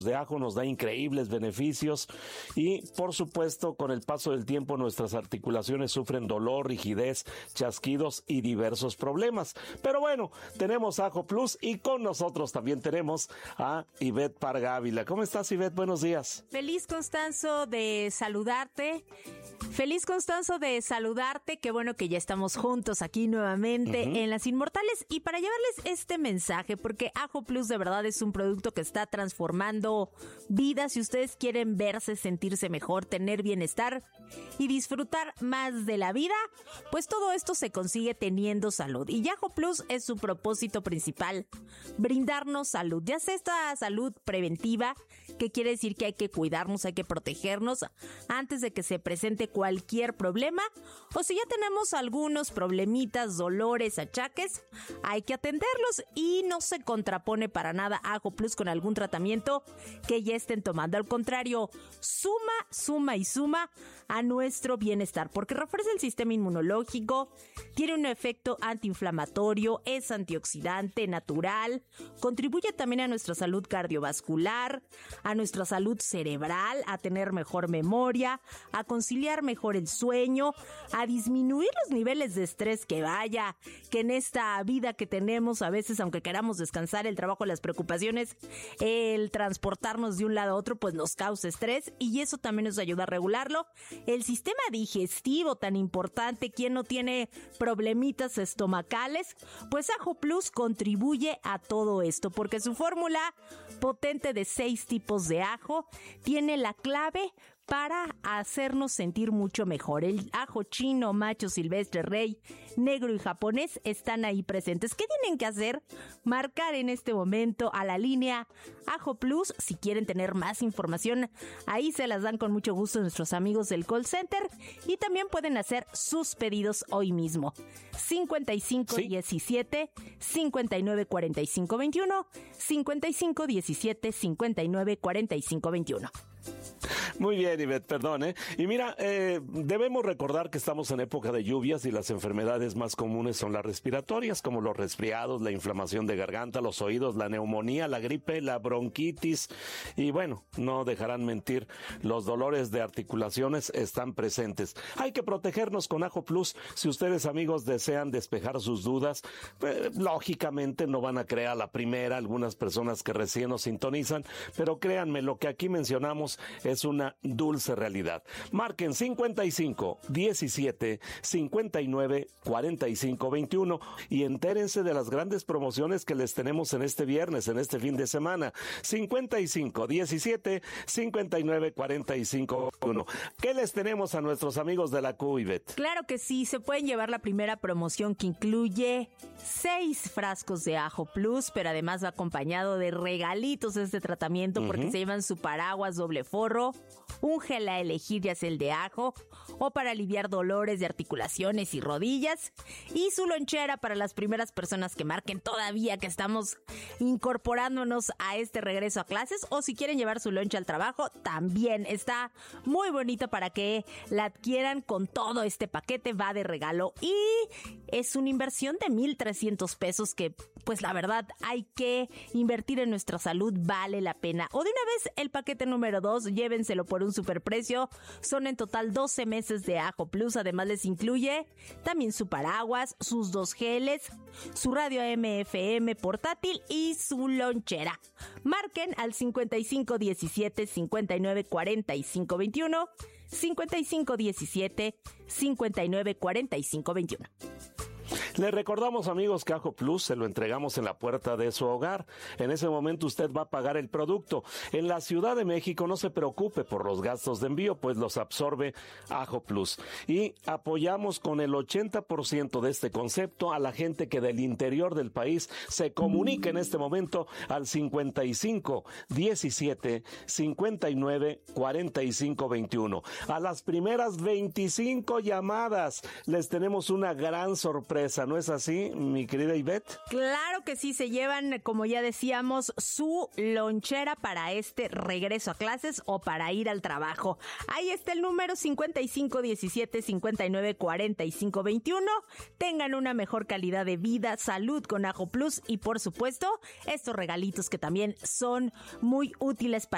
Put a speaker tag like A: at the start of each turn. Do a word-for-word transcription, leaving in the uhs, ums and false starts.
A: de ajo nos da increíbles beneficios y, por supuesto, con el paso del tiempo nuestras articulaciones sufren dolor, rigidez, chasquidos y diversos problemas. Pero bueno, tenemos Ajo Plus y con nosotros también tenemos a Ivette Parga Ávila. ¿Cómo estás, Ivette? Buenos días.
B: Feliz, Constanzo, de saludarte. Feliz, Constanzo, de saludarte. Qué bueno que ya estamos juntos aquí nuevamente uh-huh. en Las Inmortales y para llevarles este mensaje, porque Ajo Plus de verdad es un producto que está transformando vidas. Si ustedes quieren verse, sentirse mejor, tener bienestar y disfrutar más de la vida, pues todo esto se consigue teniendo salud. Y Ajo Plus es su propósito principal, brindarnos salud. Ya sea esta salud preventiva, que quiere decir que hay que cuidarnos, hay que protegernos antes de que se presente cualquier problema, o si ya tenemos algunos problemitas, dolores, achaques, hay que atenderlos y no se contrapone para nada Ajo Plus con algún tratamiento que ya estén tomando. Al contrario, suma, suma y suma a nuestro bienestar, porque refuerza el sistema inmunológico, tiene un efecto antiinflamatorio, es antioxidante natural, contribuye también a nuestra salud cardiovascular, a nuestra salud cerebral, a tener mejor memoria, a conciliar mejor el sueño, a disminuir los niveles de estrés, que vaya, que en esta vida que tenemos a veces, aunque queramos descansar, el trabajo, las preocupaciones, el transportarnos de un lado a otro, pues nos causa estrés y eso también nos ayuda a regularlo. El sistema digestivo tan importante, quien no tiene problemitas estomacales, pues Ajo Plus contribuye a todo esto, porque su fórmula potente de seis tipos de ajo tiene la clave para hacernos sentir mucho mejor. El ajo chino, macho, silvestre, rey, negro y japonés están ahí presentes. ¿Qué tienen que hacer? Marcar en este momento a la línea Ajo Plus. Si quieren tener más información, ahí se las dan con mucho gusto nuestros amigos del call center y también pueden hacer sus pedidos hoy mismo. cincuenta y cinco diecisiete cincuenta y nueve cuarenta y cinco veintiuno, cincuenta y cinco diecisiete cincuenta y nueve cuarenta y cinco veintiuno.
A: Muy bien, Ivette, perdón, ¿eh? Y mira, eh, debemos recordar que estamos en época de lluvias y las enfermedades más comunes son las respiratorias, como los resfriados, la inflamación de garganta, los oídos, la neumonía, la gripe, la bronquitis y bueno, no dejarán mentir, los dolores de articulaciones están presentes. Hay que protegernos con Ajo Plus. Si ustedes, amigos, desean despejar sus dudas, eh, lógicamente no van a creer a la primera algunas personas que recién nos sintonizan, pero créanme, lo que aquí mencionamos es una dulce realidad. Marquen cincuenta y cinco diecisiete cincuenta y nueve cuarenta y cinco veintiuno y entérense de las grandes promociones que les tenemos en este viernes, en este fin de semana. cincuenta y cinco diecisiete cincuenta y nueve cuarenta y cinco veintiuno. ¿Qué les tenemos a nuestros amigos de la Q, Ivette?
B: Claro que sí, se pueden llevar la primera promoción que incluye seis frascos de Ajo Plus, pero además va acompañado de regalitos este tratamiento, porque uh-huh. se llevan su paraguas doble forro, un gel a elegir, ya sea el de ajo o para aliviar dolores de articulaciones y rodillas, y su lonchera para las primeras personas que marquen todavía que estamos incorporándonos a este regreso a clases, o si quieren llevar su loncha al trabajo, también está muy bonito para que la adquieran con todo este paquete, va de regalo y es una inversión de mil trescientos pesos que pues la verdad hay que invertir en nuestra salud, vale la pena. O de una vez el paquete número dos, llévenselo por un superprecio, son en total doce meses de Ajo Plus, además les incluye también su paraguas, sus dos geles, su radio A M F M portátil y su lonchera. Marquen al cincuenta y cinco diecisiete cincuenta y nueve cuarenta y cinco veintiuno, cincuenta y cinco diecisiete cincuenta y nueve cuarenta y cinco veintiuno.
A: Les recordamos, amigos, que Ajo Plus se lo entregamos en la puerta de su hogar. En ese momento usted va a pagar el producto. En la Ciudad de México no se preocupe por los gastos de envío, pues los absorbe Ajo Plus. Y apoyamos con el ochenta por ciento de este concepto a la gente que del interior del país se comunica en este momento al cincuenta y cinco diecisiete cincuenta y nueve cuarenta y cinco veintiuno. A las primeras veinticinco llamadas les tenemos una gran sorpresa. ¿No es así, mi querida Ivette?
B: Claro que sí, se llevan, como ya decíamos, su lonchera para este regreso a clases o para ir al trabajo. Ahí está el número cincuenta y cinco diecisiete cincuenta y nueve cuarenta y cinco veintiuno. Tengan una mejor calidad de vida, salud con Ajo Plus y, por supuesto, estos regalitos que también son muy útiles para